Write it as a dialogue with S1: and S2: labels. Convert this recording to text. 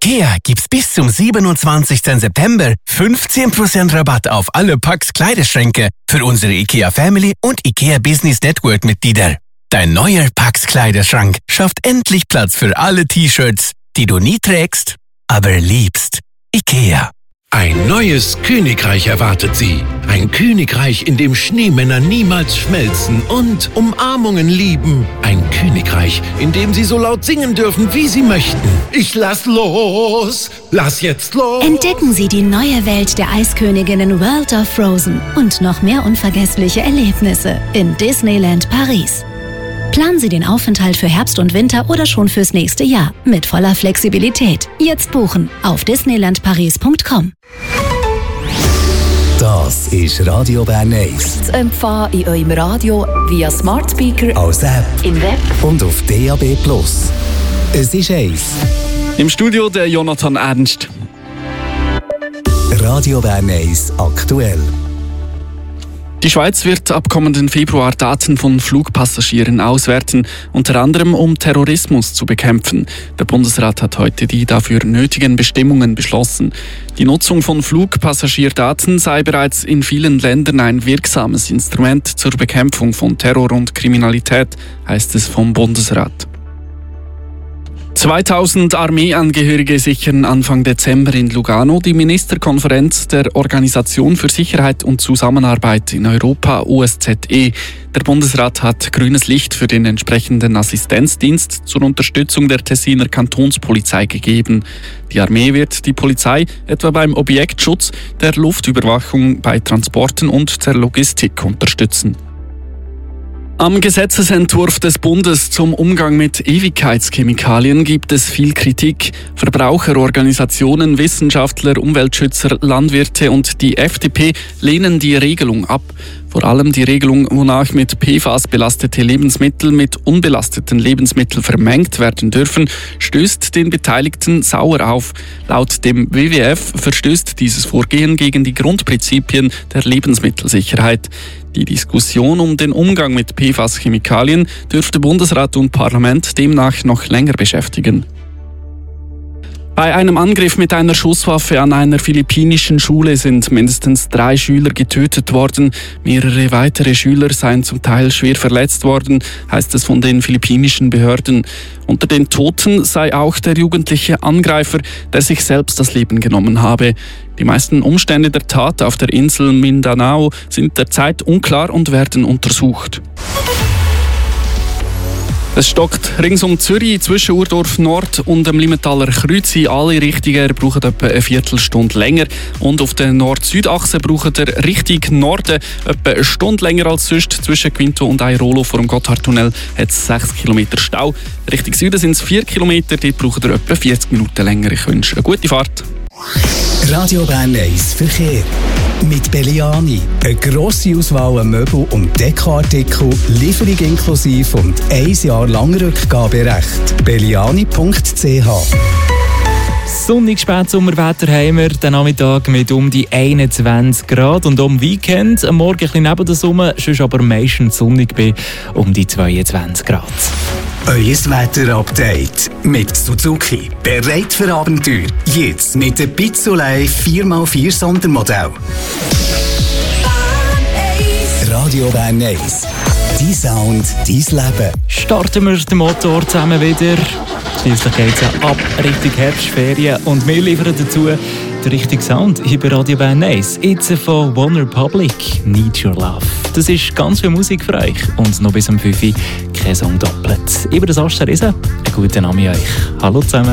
S1: IKEA gibt's bis zum 27. September 15% Rabatt auf alle Pax Kleiderschränke für unsere IKEA Family und IKEA Business Network Mitglieder. Dein neuer Pax Kleiderschrank schafft endlich Platz für alle T-Shirts, die du nie trägst, aber liebst. IKEA.
S2: Ein neues Königreich erwartet Sie. Ein Königreich, in dem Schneemänner niemals schmelzen und Umarmungen lieben. Ein Königreich, in dem Sie so laut singen dürfen, wie Sie möchten. Ich lass los! Lass jetzt los!
S3: Entdecken Sie die neue Welt der Eisköniginnen World of Frozen und noch mehr unvergessliche Erlebnisse in Disneyland Paris. Planen Sie den Aufenthalt für Herbst und Winter oder schon fürs nächste Jahr mit voller Flexibilität. Jetzt buchen auf disneylandparis.com.
S4: Das ist Radio Bern 1.
S5: Zu empfangen in eurem Radio via Smart Speaker,
S4: als App
S5: im Web
S4: und auf DAB+. Es ist 1.
S6: Im Studio der Jonathan Ernst.
S4: Radio Bern 1 aktuell.
S6: Die Schweiz wird ab kommenden Februar Daten von Flugpassagieren auswerten, unter anderem um Terrorismus zu bekämpfen. Der Bundesrat hat heute die dafür nötigen Bestimmungen beschlossen. Die Nutzung von Flugpassagierdaten sei bereits in vielen Ländern ein wirksames Instrument zur Bekämpfung von Terror und Kriminalität, heißt es vom Bundesrat. 2000 Armeeangehörige sichern Anfang Dezember in Lugano die Ministerkonferenz der Organisation für Sicherheit und Zusammenarbeit in Europa, OSZE. Der Bundesrat hat grünes Licht für den entsprechenden Assistenzdienst zur Unterstützung der Tessiner Kantonspolizei gegeben. Die Armee wird die Polizei etwa beim Objektschutz, der Luftüberwachung, bei Transporten und der Logistik unterstützen. Am Gesetzesentwurf des Bundes zum Umgang mit Ewigkeitschemikalien gibt es viel Kritik. Verbraucherorganisationen, Wissenschaftler, Umweltschützer, Landwirte und die FDP lehnen die Regelung ab. Vor allem die Regelung, wonach mit PFAS belastete Lebensmittel mit unbelasteten Lebensmitteln vermengt werden dürfen, stößt den Beteiligten sauer auf. Laut dem WWF verstößt dieses Vorgehen gegen die Grundprinzipien der Lebensmittelsicherheit. Die Diskussion um den Umgang mit PFAS-Chemikalien dürfte Bundesrat und Parlament demnach noch länger beschäftigen. Bei einem Angriff mit einer Schusswaffe an einer philippinischen Schule sind mindestens 3 Schüler getötet worden. Mehrere weitere Schüler seien zum Teil schwer verletzt worden, heißt es von den philippinischen Behörden. Unter den Toten sei auch der jugendliche Angreifer, der sich selbst das Leben genommen habe. Die meisten Umstände der Tat auf der Insel Mindanao sind derzeit unklar und werden untersucht. Es stockt rings um Zürich, zwischen Urdorf Nord und dem Limmentaler Kreuz. Alle Richtungen brauchen etwa eine Viertelstunde länger. Und auf der Nord-Süd-Achse braucht der Richtung Norden etwa eine Stunde länger als sonst. Zwischen Quinto und Airolo vor dem Gotthardtunnel hat es 6 Kilometer Stau. Richtung Süden sind es 4 Kilometer, dort braucht ihr etwa 40 Minuten länger. Ich wünsche eine gute Fahrt.
S4: Radio Bern 1 Verkehr. Mit Belliani. Eine grosse Auswahl an Möbel- und Dekoartikel, Lieferung inklusive und 1 Jahr lang Rückgaberecht. Belliani.ch.
S7: Sonnig Spätsommerwetter haben wir den Nachmittag mit um die 21 Grad und am Weekend am Morgen ein bisschen neben der Sonne, sonst aber meistens sonnig bei um die 22 Grad.
S4: Euer Wetter-Update mit Suzuki. Bereit für Abenteuer. Jetzt mit der Pizzolei 4x4 Sondermodell. Radio Bern 1. Dein Sound, dein Leben.
S7: Starten wir den Motor zusammen wieder. Schliesslich geht es ja ab Richtung Herbstferien und wir liefern dazu den richtigen Sound hier bei Radio Bern 1. Jetzt von OneRepublic, Need Your Love. Das ist ganz viel Musik für euch und noch bis um 5 Uhr kein Song doppelt. Ich bin Sascha Riese, einen guten Abend euch. Hallo zusammen.